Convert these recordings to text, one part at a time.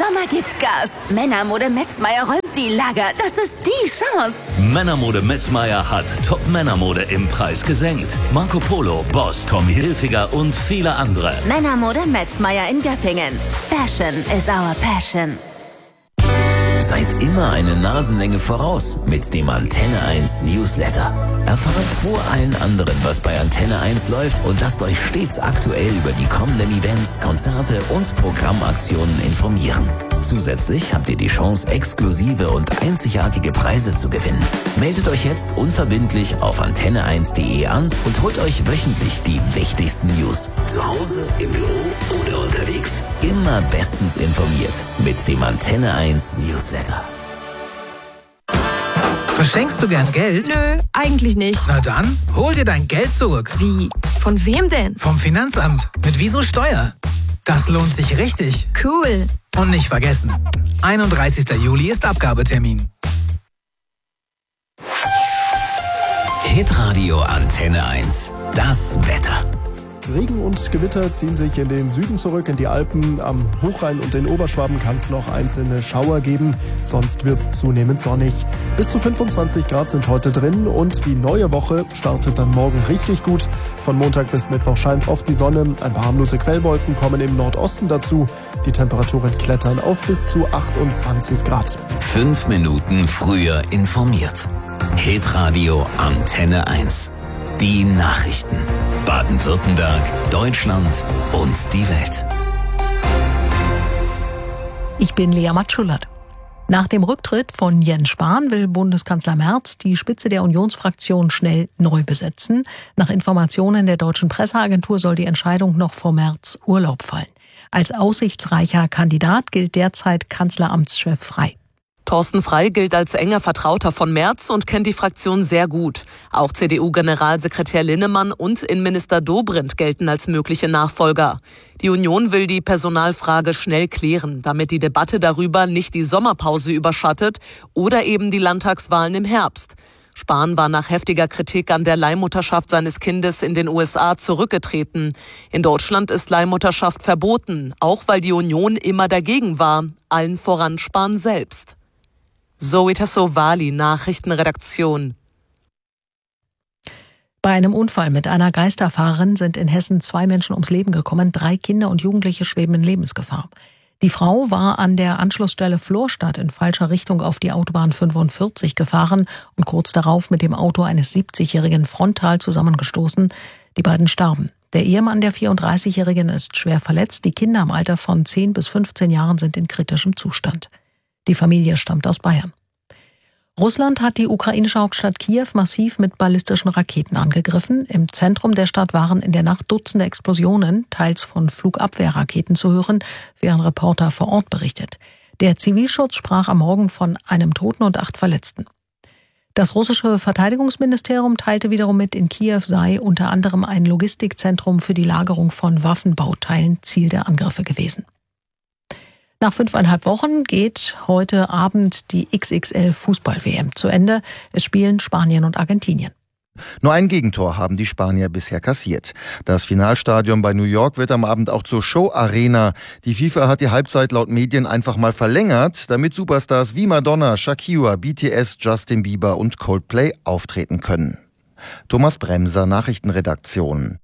Sommer gibt Gas. Männermode Metzmeier räumt die Lager. Das ist die Chance. Männermode Metzmeier hat Top-Männermode im Preis gesenkt. Marco Polo, Boss, Tommy Hilfiger und viele andere. Männermode Metzmeier in Göppingen. Fashion is our passion. Seid immer eine Nasenlänge voraus mit dem Antenne 1 Newsletter. Erfahrt vor allen anderen, was bei Antenne 1 läuft und lasst euch stets aktuell über die kommenden Events, Konzerte und Programmaktionen informieren. Zusätzlich habt ihr die Chance, exklusive und einzigartige Preise zu gewinnen. Meldet euch jetzt unverbindlich auf antenne1.de an und holt euch wöchentlich die wichtigsten News. Zu Hause, im Büro oder unterwegs. Immer bestens informiert mit dem Antenne 1 Newsletter. Verschenkst du gern Geld? Nö, eigentlich nicht. Na dann, hol dir dein Geld zurück. Wie? Von wem denn? Vom Finanzamt. Mit Wieso Steuer. Das lohnt sich richtig. Cool. Und nicht vergessen, 31. Juli ist Abgabetermin. Hitradio Antenne 1. Das Wetter. Regen und Gewitter ziehen sich in den Süden zurück, in die Alpen. Am Hochrhein und in Oberschwaben kann es noch einzelne Schauer geben, sonst wird es zunehmend sonnig. Bis zu 25 Grad sind heute drin und die neue Woche startet dann morgen richtig gut. Von Montag bis Mittwoch scheint oft die Sonne, ein paar harmlose Quellwolken kommen im Nordosten dazu. Die Temperaturen klettern auf bis zu 28 Grad. 5 Minuten früher informiert. Hitradio Antenne 1. Die Nachrichten. Baden-Württemberg, Deutschland und die Welt. Ich bin Lea Matschulert. Nach dem Rücktritt von Jens Spahn will Bundeskanzler Merz die Spitze der Unionsfraktion schnell neu besetzen. Nach Informationen der Deutschen Presseagentur soll die Entscheidung noch vor Merz Urlaub fallen. Als aussichtsreicher Kandidat gilt derzeit Kanzleramtschef Frey. Thorsten Frey gilt als enger Vertrauter von Merz und kennt die Fraktion sehr gut. Auch CDU-Generalsekretär Linnemann und Innenminister Dobrindt gelten als mögliche Nachfolger. Die Union will die Personalfrage schnell klären, damit die Debatte darüber nicht die Sommerpause überschattet oder eben die Landtagswahlen im Herbst. Spahn war nach heftiger Kritik an der Leihmutterschaft seines Kindes in den USA zurückgetreten. In Deutschland ist Leihmutterschaft verboten, auch weil die Union immer dagegen war, allen voran Spahn selbst. Zoe Tassovali, Nachrichtenredaktion. Bei einem Unfall mit einer Geisterfahrerin sind in Hessen 2 Menschen ums Leben gekommen. 3 Kinder und Jugendliche schweben in Lebensgefahr. Die Frau war an der Anschlussstelle Florstadt in falscher Richtung auf die Autobahn 45 gefahren und kurz darauf mit dem Auto eines 70-Jährigen frontal zusammengestoßen. Die beiden starben. Der Ehemann der 34-Jährigen ist schwer verletzt. Die Kinder im Alter von 10 bis 15 Jahren sind in kritischem Zustand. Die Familie stammt aus Bayern. Russland hat die ukrainische Hauptstadt Kiew massiv mit ballistischen Raketen angegriffen. Im Zentrum der Stadt waren in der Nacht Dutzende Explosionen, teils von Flugabwehrraketen zu hören, wie ein Reporter vor Ort berichtet. Der Zivilschutz sprach am Morgen von einem Toten und 8 Verletzten. Das russische Verteidigungsministerium teilte wiederum mit, in Kiew sei unter anderem ein Logistikzentrum für die Lagerung von Waffenbauteilen Ziel der Angriffe gewesen. Nach 5,5 Wochen geht heute Abend die XXL-Fußball-WM zu Ende. Es spielen Spanien und Argentinien. Nur ein Gegentor haben die Spanier bisher kassiert. Das Finalstadion bei New York wird am Abend auch zur Show-Arena. Die FIFA hat die Halbzeit laut Medien einfach mal verlängert, damit Superstars wie Madonna, Shakira, BTS, Justin Bieber und Coldplay auftreten können. Thomas Bremser, Nachrichtenredaktion.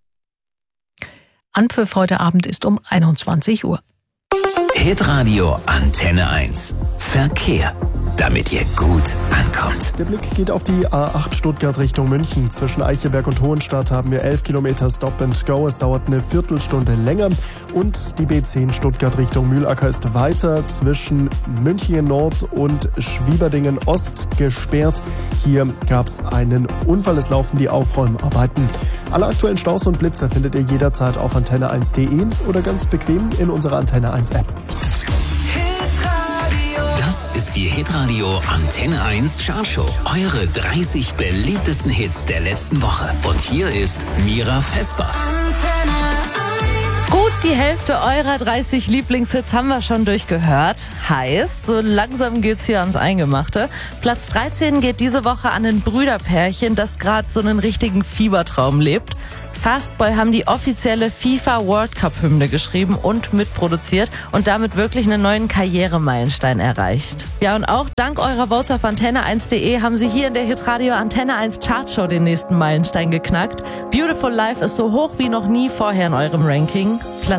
Anpfiff heute Abend ist um 21 Uhr. Hitradio Antenne 1. Verkehr, damit ihr gut ankommt. Der Blick geht auf die A8 Stuttgart Richtung München. Zwischen Eichelberg und Hohenstadt haben wir 11 Kilometer Stop and Go. Es dauert eine Viertelstunde länger. Und die B10 Stuttgart Richtung Mühlacker ist weiter zwischen München Nord und Schwieberdingen Ost gesperrt. Hier gab es einen Unfall. Es laufen die Aufräumarbeiten. Alle aktuellen Staus und Blitzer findet ihr jederzeit auf antenne1.de oder ganz bequem in unserer Antenne 1 App. Das ist die Hitradio Antenne 1 Chartshow. Eure 30 beliebtesten Hits der letzten Woche. Und hier ist Mira Vesper. Gut, die Hälfte eurer 30 Lieblingshits haben wir schon durchgehört. Heißt, so langsam geht's hier ans Eingemachte. Platz 13 geht diese Woche an ein Brüderpärchen, das gerade so einen richtigen Fiebertraum lebt. Fastboy haben die offizielle FIFA World Cup Hymne geschrieben und mitproduziert und damit wirklich einen neuen Karrieremeilenstein erreicht. Ja, und auch dank eurer Votes auf antenne1.de haben sie hier in der Hitradio Antenne 1 Chartshow den nächsten Meilenstein geknackt. Beautiful Life ist so hoch wie noch nie vorher in eurem Ranking. Platz